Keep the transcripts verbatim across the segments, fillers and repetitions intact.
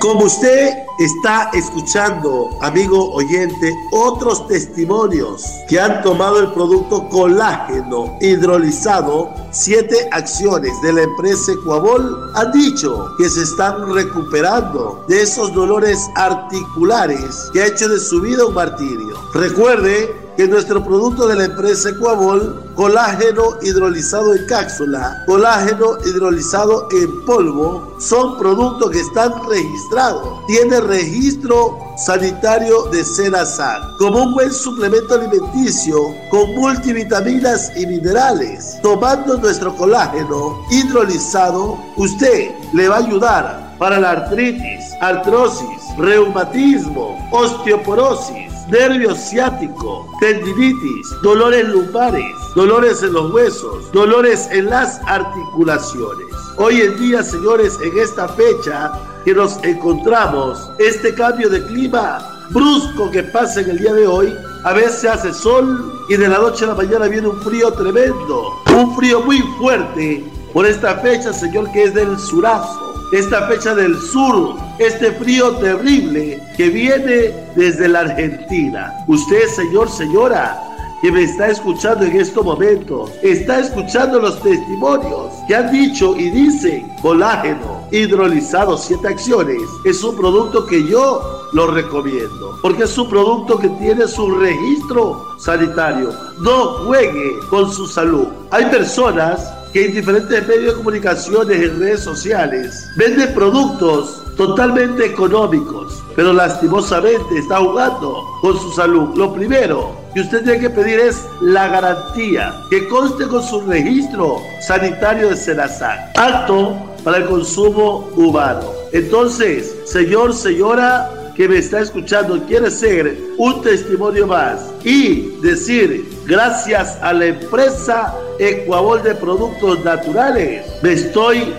Como usted está escuchando, amigo oyente, otros testimonios que han tomado el producto colágeno hidrolizado, siete acciones de la empresa Ecuabol han dicho que se están recuperando de esos dolores articulares que ha hecho de su vida un martirio. Recuerde que nuestro producto de la empresa Ecuabol, colágeno hidrolizado en cápsula, colágeno hidrolizado en polvo, son productos que están registrados. Tiene registro sanitario de SENASAC como un buen suplemento alimenticio con multivitaminas y minerales. Tomando nuestro colágeno hidrolizado, usted le va a ayudar para la artritis, artrosis, reumatismo, osteoporosis, nervio ciático, tendinitis, dolores lumbares, dolores en los huesos, dolores en las articulaciones. Hoy en día, señores, en esta fecha que nos encontramos, este cambio de clima brusco que pasa en el día de hoy, a veces hace sol y de la noche a la mañana viene un frío tremendo, un frío muy fuerte por esta fecha, señor, que es del surazo. Esta fecha del sur, este frío terrible que viene desde la Argentina. Usted, señor, señora, que me está escuchando en estos momentos, está escuchando los testimonios que han dicho y dicen: colágeno hidrolizado, siete acciones, es un producto que yo lo recomiendo, porque es un producto que tiene su registro sanitario. No juegue con su salud. Hay personas que en diferentes medios de comunicaciones, en redes sociales, venden productos totalmente económicos, pero lastimosamente está jugando con su salud. Lo primero que usted tiene que pedir es la garantía, que conste con su registro sanitario de SENASAC, apto para el consumo humano. Entonces, señor, señora, que me está escuchando, quiere ser un testimonio más y decir: gracias a la empresa Ecuabol de Productos Naturales, me estoy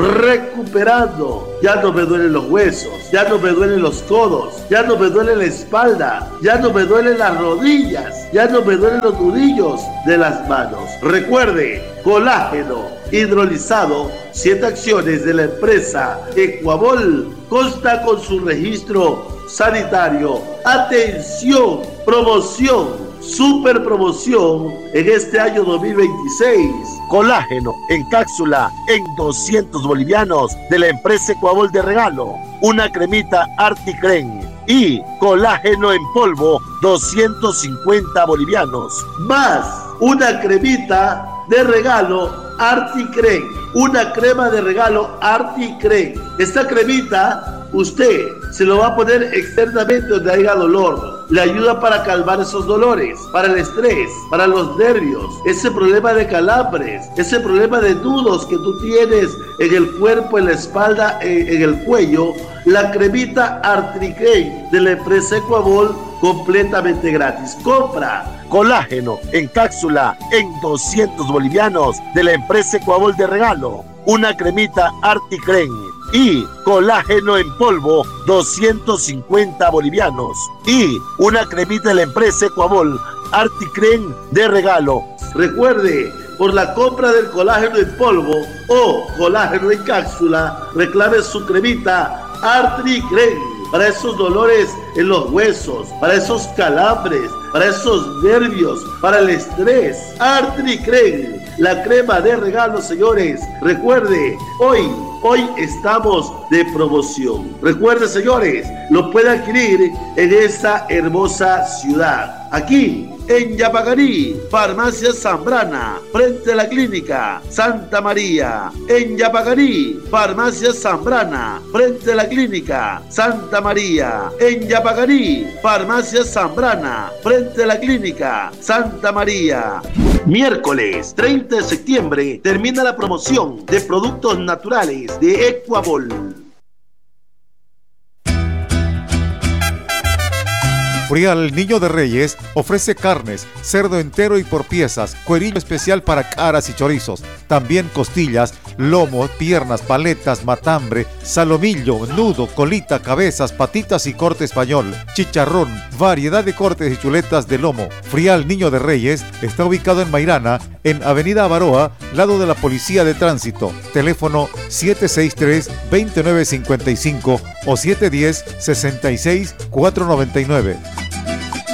recuperando. Ya no me duelen los huesos, ya no me duelen los codos, ya no me duele la espalda, ya no me duelen las rodillas, ya no me duelen los nudillos de las manos. Recuerde, colágeno hidrolizado, siete acciones de la empresa Ecuabol, consta con su registro sanitario. Atención, promoción, super promoción en este año dos mil veintiséis. Colágeno en cápsula en doscientos bolivianos de la empresa Ecuabol de regalo. Una cremita Articren y colágeno en polvo doscientos cincuenta bolivianos. Más una cremita de regalo Articren. Una crema de regalo Articren. Esta cremita usted se lo va a poner externamente donde haya dolor. Le ayuda para calmar esos dolores, para el estrés, para los nervios, ese problema de calambres, ese problema de nudos que tú tienes en el cuerpo, en la espalda, en, en el cuello. La cremita Articren de la empresa Ecuabol, completamente gratis. Compra colágeno en cápsula en doscientos bolivianos de la empresa Ecuabol de regalo. Una cremita Articren y colágeno en polvo doscientos cincuenta bolivianos y una cremita de la empresa Ecuabol Articren de regalo. Recuerde, por la compra del colágeno en polvo o colágeno en cápsula, reclame su cremita Articren para esos dolores en los huesos, para esos calambres, para esos nervios, para el estrés. Articren, la crema de regalo, señores. Recuerde, hoy, hoy estamos de promoción. Recuerde, señores, lo puede adquirir en esta hermosa ciudad. Aquí, en Yapagarí, Farmacia Zambrana, frente a la clínica Santa María. En Yapagarí, Farmacia Zambrana, frente a la clínica Santa María. En Yapagarí, Farmacia Zambrana, frente a la clínica Santa María. Miércoles treinta de septiembre termina la promoción de productos naturales de Ecuabol. Frial Niño de Reyes ofrece carnes, cerdo entero y por piezas, cuerillo especial para caras y chorizos, también costillas, lomo, piernas, paletas, matambre, salomillo, nudo, colita, cabezas, patitas y corte español, chicharrón, variedad de cortes y chuletas de lomo. Frial Niño de Reyes está ubicado en Mairana, en Avenida Avaroa, lado de la Policía de Tránsito. Teléfono siete seis tres, dos nueve cinco cinco o siete uno cero, seis seis cuatro nueve nueve.